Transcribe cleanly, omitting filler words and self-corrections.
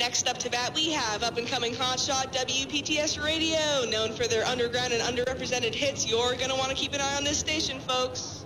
next up to bat, we have up-and-coming hotshot WPTS Radio, known for their underground and underrepresented hits. You're going to want to keep an eye on this station, folks.